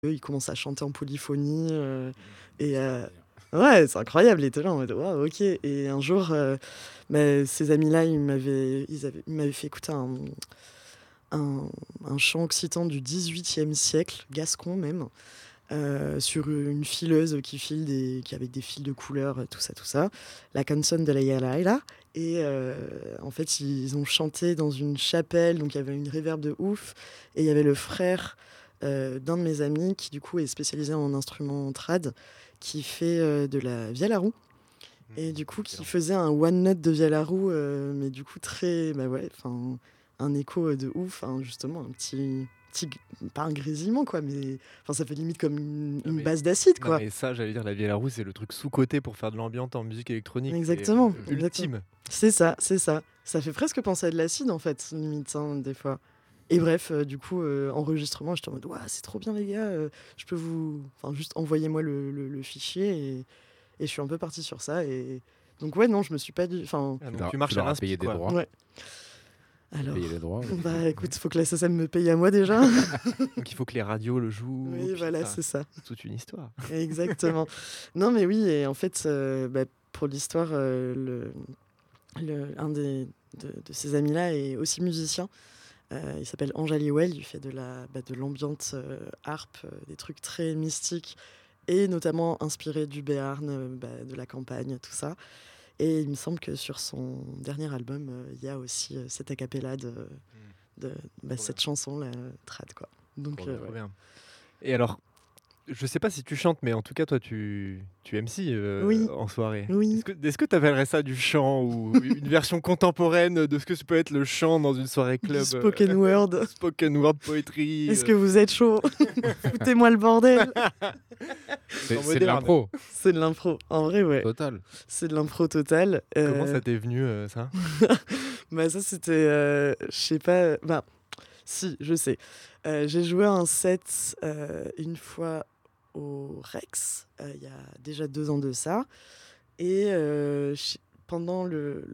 eux, ils commencent à chanter en polyphonie, et Extraordinaire. ouais, c'est incroyable, ils étaient là en mode: «Waouh, OK», et un jour, ces amis-là, ils m'avaient fait écouter un un chant occitan du XVIIIe siècle, gascon même, sur une fileuse qui avait des fils de couleur, tout ça, la canzone de la Yalaïla, et en fait, ils ont chanté dans une chapelle, donc il y avait une réverb de ouf, et il y avait le frère, d'un de mes amis qui, du coup, est spécialisé en instruments trad, qui fait, de la vielle à roue, et du coup, qui Excellent. faisait un one note de vielle à roue, mais du coup très, bah, ouais, enfin, un écho, de ouf, hein, justement, un petit g pas un grésillement, quoi, mais enfin, ça fait limite comme Non une mais base d'acide, non quoi. mais ça, j'allais dire la vieille roue, c'est le truc sous-coté pour faire de l'ambiance en musique électronique, c'est, Exactement, exactement. ultime. C'est ça, c'est ça. Ça fait presque penser à de l'acide, en fait, limite, hein, des fois, et bref, du coup, enregistrement, j'étais en mode: «Waouh, c'est trop bien les gars, je peux vous enfin, juste envoyez-moi le fichier», et je suis un peu partie sur ça, et donc ouais, non, je me suis pas dit enfin, Ah Tu donc leur tu tu marches à leur as l'inspi, payé des quoi. droits? ouais. Tu as payé les Alors, droits ou bah, écoute, faut que la SACEM me paye à moi déjà. Donc il faut que les radios le jouent, Oui, puis voilà, ça c'est ça. c'est toute une histoire. Exactement. Non, mais oui, et en fait, pour l'histoire, un de ces amis-là est aussi musicien. Il s'appelle Ange Aliwell, il fait de l'ambiance, harpe, des trucs très mystiques, et notamment inspiré du Béarn, de la campagne, tout ça, et il me semble que sur son dernier album, il y a aussi, cette a cappella de Trop bien, cette chanson-là, trad, quoi. Donc Trop bien. trop ouais. bien. Et alors, je sais pas si tu chantes, mais en tout cas, toi, tu MC, Oui, en soirée. oui. Est-ce que tu appellerais ça du chant ou une version contemporaine de ce que peut être le chant dans une soirée Du club, spoken word. spoken word poetry, Est-ce que vous êtes chaud? Foutez-moi le bordel. chant C'est de moderne? l'impro, C'est de l'impro. En vrai, ouais, total. c'est de l'impro totale. Comment ça t'est venu, ça? Bah, ça, c'était, je sais pas, bah, si, je sais. J'ai joué un set, une fois au Rex, il y a déjà 2 ans de ça, et ch pendant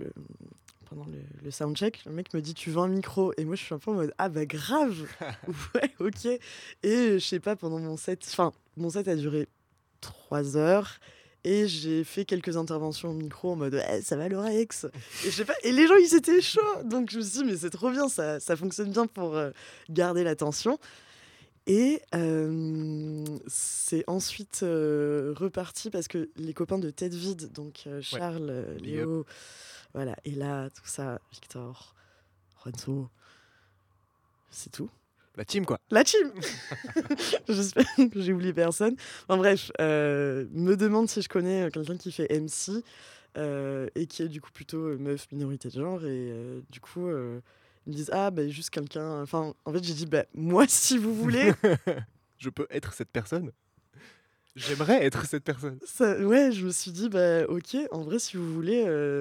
le soundcheck, le mec me dit: «Tu veux un micro?» Et moi, je suis un peu en mode: «Ah bah grave! Ouais, OK», et je sais pas, pendant mon set a duré 3 heures, et j'ai fait quelques interventions au micro en mode: «Eh, ça va le Rex?» Et je sais pas, et les gens, ils étaient chauds, donc je me suis dit: «Mais c'est trop bien, ça fonctionne bien pour, garder l'attention», et c'est ensuite, reparti parce que les copains de Tête Vide, donc Ouais, Charles, big up. Léo, voilà, et là, tout ça, Victor, Renzo, c'est tout. La team, quoi. La team! J'espère que j'ai oublié personne. Enfin bref, me demande si je connais, quelqu'un qui fait MC, et qui est du coup plutôt, meuf, minorité de genre, et du coup, ils me disent: «Ah bah juste quelqu'un», enfin, en fait, j'ai dit: «Bah moi si vous voulez». Je peux être cette personne? J'aimerais être cette personne. Ça, ouais, je me suis dit: «Bah OK, en vrai si vous voulez,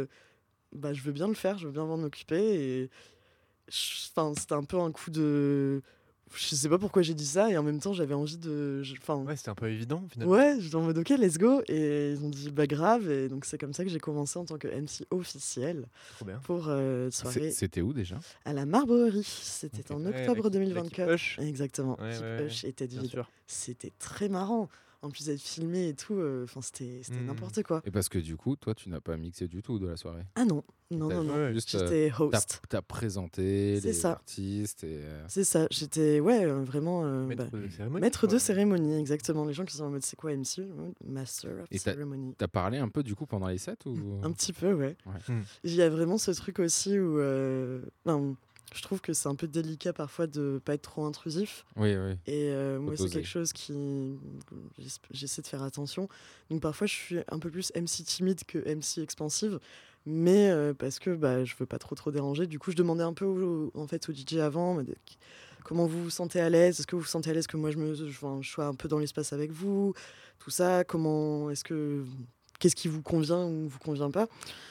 bah je veux bien le faire, je veux bien m'en occuper», et enfin, c'était un peu un coup de, je sais pas pourquoi j'ai dit ça, et en même temps j'avais envie enfin, Ouais, c'était un peu évident, finalement. ouais, j'étais en mode: «OK, let's go», et ils ont dit: «Bah grave», et donc c'est comme ça que j'ai commencé en tant que MC officiel Trop bien. pour, soirée C'était où déjà? à la Marbrerie. C'était OK. en Ouais, octobre la Keep 2024. Hush. Exactement, Ouais, ouais, Keep ouais, Hush et Tête bien Vide. sûr. C'était très marrant. En plus d'être filmé et tout, enfin c'était Mmh. n'importe quoi. Et parce que du coup, toi, tu n'as pas mixé du tout de la soirée? Ah non, non, Tu non, non, Ouais, juste, j'étais host. tu présenté C'est les ça, artistes et c'est ça. J'étais, ouais, vraiment, maître de cérémonie, maître de quoi. cérémonie, exactement. Les gens qui sont en mode: «C'est quoi MC?» Master of et Ceremony. tu parlé un peu du coup pendant les sets ou? Un petit peu, ouais. Ouais. Mmh. Il y a vraiment ce truc aussi où, ben, je trouve que c'est un peu délicat parfois de pas être trop intrusif, Oui, oui, et faut moi, c'est quelque doser. chose j'essaie de faire attention. Donc parfois, je suis un peu plus MC timide que MC expansive, mais parce que, bah, je veux pas trop déranger. Du coup, je demandais un peu en fait, au DJ avant, en mode: «Comment vous vous sentez à l'aise? Est-ce que vous vous sentez à l'aise que moi je sois un peu dans l'espace avec vous?» Tout ça, qu'est-ce qui vous convient ou vous convient pas?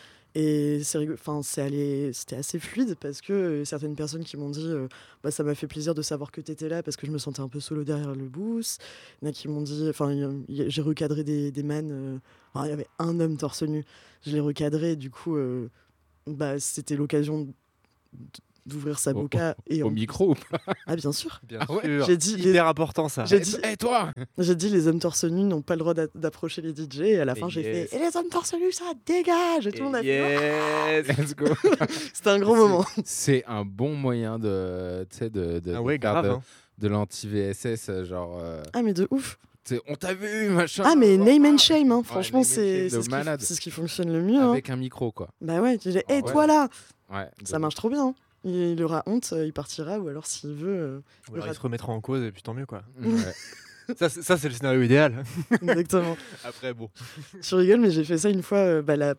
Et enfin, c'était assez fluide parce que, certaines personnes qui m'ont dit, bah, ça m'a fait plaisir de savoir que tu étais là parce que je me sentais un peu solo derrière le booth. Il y en a qui m'ont dit, enfin, j'ai recadré des man, enfin, il y avait un homme torse nu. Je l'ai recadré, du coup, bah, c'était l'occasion d'ouvrir sa boca et Au micro ou pas? Ah bien sûr. Bien Ah ouais, sûr. J'ai dit Hyper important ça. J'ai dit, Eh toi! j'ai dit les hommes torse nu n'ont pas le droit d'approcher les DJ et à la fin Et j'ai yes. fait et les hommes torse nu ça dégage et tout le monde a fait Yes. Let's go! c'était un gros moment. C'est un bon moyen de, tu sais, Ah ouais, de faire grave. Hein. de l'anti-VSS, genre, Ah mais de ouf. tu sais, on t'a vu, machin. Ah mais name and shame hein. Ouais, Franchement name and c'est shame de ce malade. c'est ce qui fonctionne le mieux hein. Avec un micro, quoi. Bah ouais, tu dis Ah hé ouais. toi là, Ouais, ça marche trop bien. Hein. Il aura honte, il partira ou alors s'il veut Ou alors il se remettra en cause et puis tant mieux quoi. Ouais. Ça c'est le scénario idéal. exactement. Après bon. Je rigole, mais j'ai fait ça une fois.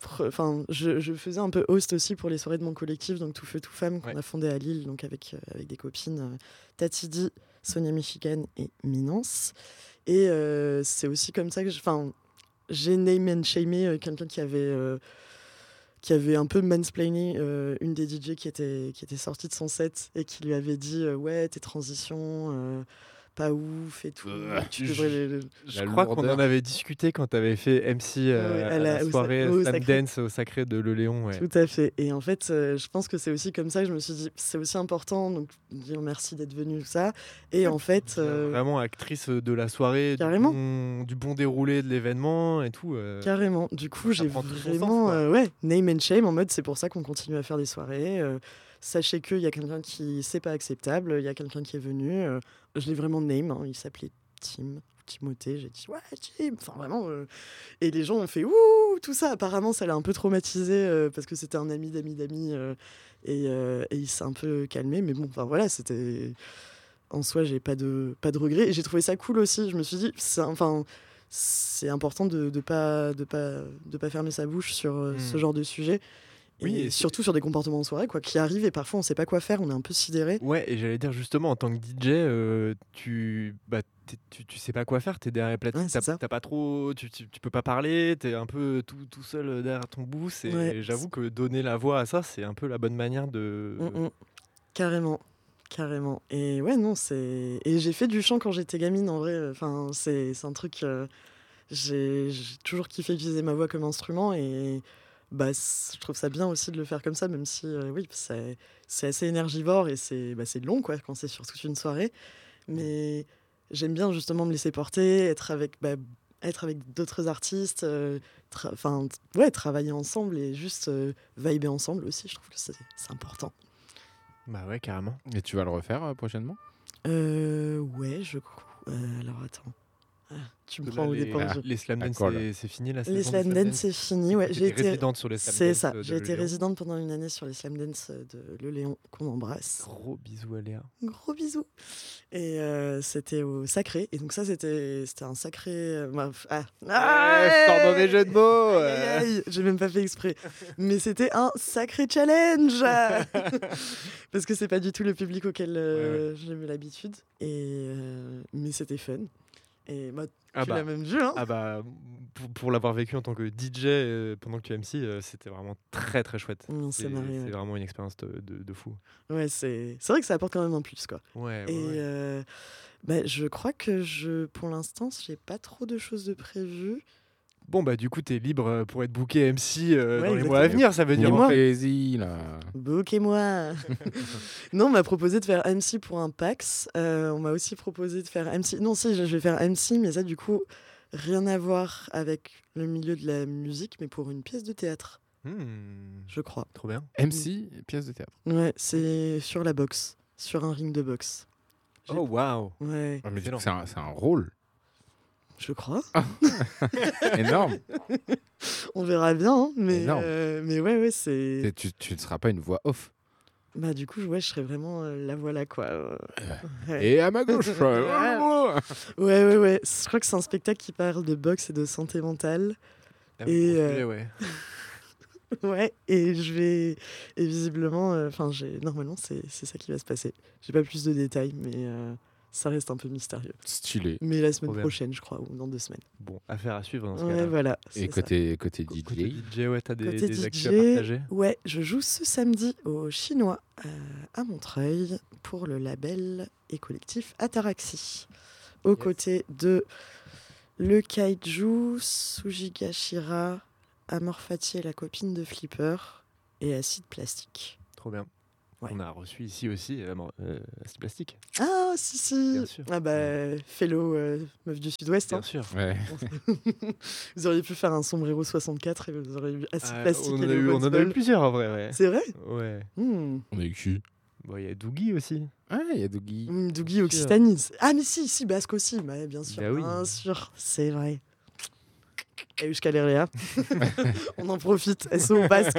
Je faisais un peu host aussi pour les soirées de mon collectif, donc Tout Feu Tout Femme, qu'on Ouais. a fondé à Lille, donc avec des copines Tatidi, Sonia Michigan et Minence. Et c'est aussi comme ça que j'ai name and shamé quelqu'un qui avait un peu mansplainé une des DJ qui était sortie de son set et qui lui avait dit ouais, tes transitions. Pas ouf et tout. Tu Je- devrais Je La crois qu'on lourdeur. en avait discuté quand tu avais fait MC à la au soirée au Slam Sacré. Dance au Sacré de Le Léon. Ouais. Tout à fait. Et en fait, je pense que c'est aussi comme ça que je me suis dit, c'est aussi important, donc dire merci d'être venu, tout ça. Et en fait, Vraiment actrice de la soirée, Carrément. du bon déroulé de l'événement et tout. carrément, du coup, Ça j'ai prend tout son vraiment, sens, quoi. ouais, name and shame, en mode, c'est pour ça qu'on continue à faire des soirées. Sachez qu'il y a quelqu'un qui, c'est pas acceptable, il y a quelqu'un qui est venu. Je l'ai vraiment name, hein, il s'appelait Tim. Timothée, j'ai dit ouais Tim, enfin vraiment et les gens ont fait ouh tout ça, apparemment ça l'a un peu traumatisé parce que c'était un ami d'amis et il s'est un peu calmé, mais bon enfin voilà, c'était en soi j'ai pas de regrets et j'ai trouvé ça cool aussi, je me suis dit c'est important de pas fermer sa bouche sur ce genre de sujet. Oui, Et et surtout sur des comportements en soirée quoi, qui arrivent et parfois on sait pas quoi faire, on est un peu sidéré. Ouais, et j'allais dire justement, en tant que DJ, tu sais pas quoi faire, t'es derrière les platines, Ouais, c'est ça. t'as pas trop, tu peux pas parler, t'es un peu tout seul derrière ton booth, et Ouais. j'avoue que donner la voix à ça, c'est un peu la bonne manière de... Carrément, carrément. Et ouais, non, c'est. Et j'ai fait du chant quand j'étais gamine, en vrai. Enfin, c'est un truc. J'ai toujours kiffé utiliser ma voix comme instrument et bah, je trouve ça bien aussi de le faire comme ça, même si, oui, c'est assez énergivore et c'est long, quoi, quand c'est sur toute une soirée. Mais j'aime bien justement me laisser porter, être avec d'autres artistes, ouais, travailler ensemble et juste vibrer ensemble aussi. Je trouve que c'est important. Bah ouais, carrément. Et tu vas le refaire prochainement? Ouais, je crois. Alors attends. Ah, tu me prends au dépourvu. Les Slam Dance, D'accord, là. c'est fini la Les saison Slam de Dance, c'est fini. Ouais, j'ai T'étais été résidente sur les Slam C'est Dance ça. de J'ai Le été Léon. résidente pendant une année sur les Slam Dance de Le Léon qu'on embrasse. Gros bisous à Léa. Gros bisous. Et c'était au Sacré. Et donc ça, c'était un sacré. Sors mauvais jeu de mots. Aïe, aïe, aïe. J'ai même pas fait exprès. Mais c'était un sacré challenge. Parce que c'est pas du tout le public auquel j'ai l'habitude. Et mais c'était fun. Et moi, tu l'as même vu, hein. Ah bah, pour l'avoir vécu en tant que DJ pendant que tu MC, c'était vraiment très très chouette. On s'est marré, ouais. vraiment une expérience de fou. Ouais, c'est vrai que ça apporte quand même un plus, quoi. Ouais, Et bah, je crois que pour l'instant, j'ai pas trop de choses de prévues. Bon bah du coup t'es libre pour être booké MC dans les mois exactement. à venir, ça veut dire. moi Plaisir, là. Bookez-moi. Non, on m'a proposé de faire MC pour un PAX. On m'a aussi proposé de faire MC. Non, si, je vais faire MC, mais ça, du coup, rien à voir avec le milieu de la musique, mais pour une pièce de théâtre, je crois. Trop bien. MC, pièce de théâtre. Ouais, c'est sur la boxe, sur un ring de boxe. Oh waouh. Ouais, Ah, mais Excellent. c'est un rôle je crois. énorme. On verra bien, hein, Énorme. mais ouais, c'est. Tu ne seras pas une voix off. Bah, du coup, ouais, je serais vraiment la voilà, quoi. Ouais. Et à ma gauche. Ouais. Je crois que c'est un spectacle qui parle de boxe et de santé mentale. Ah, Et, bon sujet, ouais. Ouais, et visiblement, normalement, c'est ça qui va se passer. J'ai pas plus de détails, mais ça reste un peu mystérieux. Stylé. Mais la semaine Trop bien. prochaine, je crois, ou dans 2 semaines. Bon, affaire à suivre dans ce Ouais, cas-là. voilà. Et c'est ça. côté Côté DJ, DJ, ouais, t'as Côté des actus DJ, à partager. ouais, je joue ce samedi au Chinois à Montreuil pour le label et collectif Ataraxie, aux Yes. côtés de Le Kaiju, Sujigashira, Amorphati et la copine de Flipper et Acide Plastique. Trop bien. Ouais. On a reçu ici aussi Acide Plastique. Ah, si. Bien sûr. Ah bah, fellow meuf du Sud-Ouest. Bien Hein. sûr. Ouais. Vous auriez pu faire un sombrero 64 et vous auriez eu Acide Plastique on et en a le eu, on en a eu Voxball. plusieurs en vrai. Ouais. C'est vrai Ouais. On a eu qui? Bon, il y a Dougie aussi. Ouais, il y a Dougie. Dougie Occitanie. Ah, mais si, Basque aussi. Bah, bien sûr, Bah oui. bien sûr. C'est vrai. Euskal Herria. On en profite. SO Basque.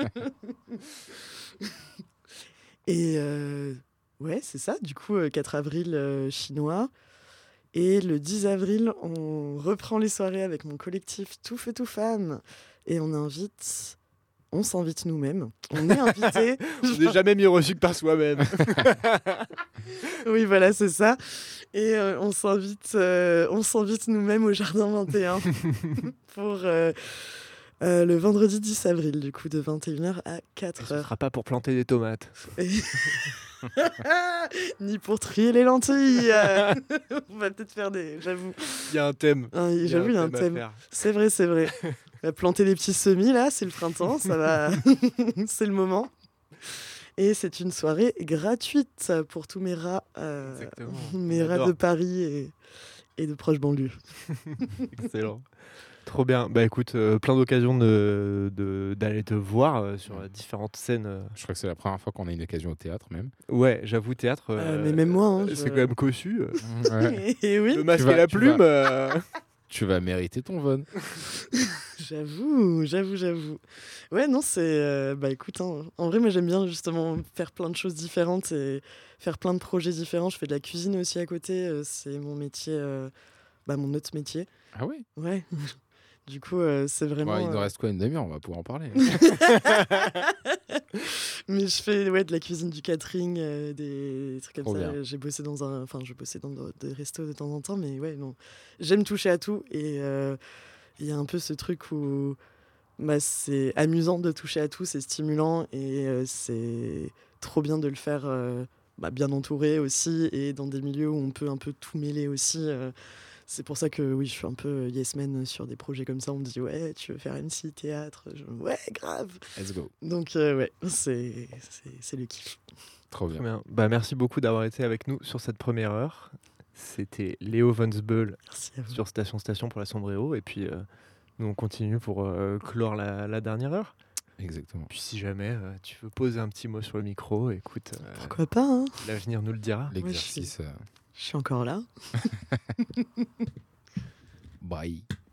Et ouais, c'est ça. Du coup, 4 avril chinois. Et le 10 avril, on reprend les soirées avec mon collectif Tout Feu Tout Femme. Et on s'invite nous-mêmes. On est invités. On n'est jamais mieux reçu que par soi-même. Oui, voilà, c'est ça. Et on s'invite nous-mêmes au Jardin 21 pour le vendredi 10 avril, du coup, de 21h à Ce 4h. sera pas pour planter des tomates. Ni pour trier les lentilles. On va peut-être faire J'avoue. Il y a un thème. J'avoue, il y a un à thème. faire. C'est vrai, c'est vrai. On va planter des petits semis, là, c'est le printemps, ça va. C'est le moment. Et c'est une soirée gratuite pour tous mes rats, Exactement. mes On rats adore. de Paris et de proches banlieues. Excellent. Trop bien. Bah écoute, plein d'occasions d'aller te voir sur différentes scènes. Je crois que c'est la première fois qu'on a une occasion au théâtre, même. Ouais, j'avoue, théâtre. Mais même moi, hein, c'est quand même cossu. Ouais. Et oui, Le masque Tu vas- et la tu plume. Tu vas mériter ton Von. j'avoue. Ouais, non, c'est. Bah écoute, hein, en vrai, moi j'aime bien justement faire plein de choses différentes et faire plein de projets différents. Je fais de la cuisine aussi à côté, c'est mon métier, mon autre métier. Ah ouais? Ouais. Du coup, c'est vraiment. Ouais, il nous reste quoi, une demi-heure? On va pouvoir en parler. Mais je fais de la cuisine, du catering, des trucs comme Trop ça. bien. J'ai bossé je bossais dans des restos de temps en temps, mais ouais, non. J'aime toucher à tout et il y a un peu ce truc où c'est amusant de toucher à tout, c'est stimulant et c'est trop bien de le faire bien entouré aussi et dans des milieux où on peut un peu tout mêler aussi. C'est pour ça que oui, je suis un peu yes man sur des projets comme ça. On me dit ouais, tu veux faire MC, théâtre? Ouais, grave. Let's go. Donc ouais, c'est le kiff. Trop Très bien. bien. Bah merci beaucoup d'avoir été avec nous sur cette première heure. C'était Léo Vonsbull Merci à vous. sur Station pour la Sombrero. Et puis nous on continue pour clore la dernière heure. Exactement. Puis si jamais tu veux poser un petit mot sur le micro, écoute, Pourquoi pas, hein? l'avenir nous le dira. L'exercice. Je suis encore là. Bye.